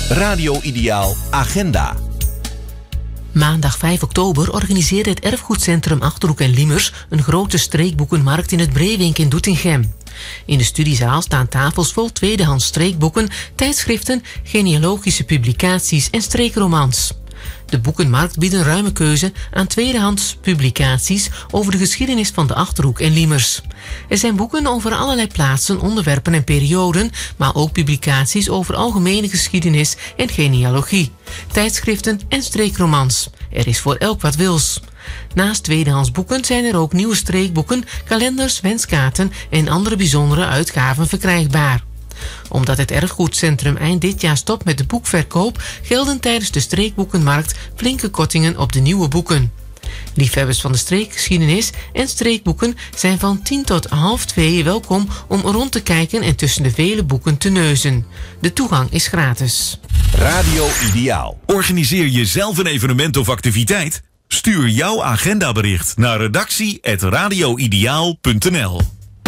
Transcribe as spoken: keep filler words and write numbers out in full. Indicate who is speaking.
Speaker 1: Radio Ideaal Agenda.
Speaker 2: Maandag vijf oktober organiseerde het Erfgoedcentrum Achterhoek en Liemers een grote streekboekenmarkt in het Breewink in Doetinchem. In de studiezaal staan tafels vol tweedehands streekboeken, tijdschriften, genealogische publicaties en streekromans. De boekenmarkt biedt een ruime keuze aan tweedehands publicaties over de geschiedenis van de Achterhoek en Liemers. Er zijn boeken over allerlei plaatsen, onderwerpen en perioden, maar ook publicaties over algemene geschiedenis en genealogie, tijdschriften en streekromans. Er is voor elk wat wils. Naast tweedehands boeken zijn er ook nieuwe streekboeken, kalenders, wenskaarten en andere bijzondere uitgaven verkrijgbaar. Omdat het Erfgoedcentrum eind dit jaar stopt met de boekverkoop, gelden tijdens de streekboekenmarkt flinke kortingen op de nieuwe boeken. Liefhebbers van de streekgeschiedenis en streekboeken zijn van tien tot half twee welkom om rond te kijken en tussen de vele boeken te neuzen. De toegang is gratis.
Speaker 1: Radio Ideaal.
Speaker 3: Organiseer je zelf een evenement of activiteit? Stuur jouw agendabericht naar redactie apenstaartje radio ideaal punt n l.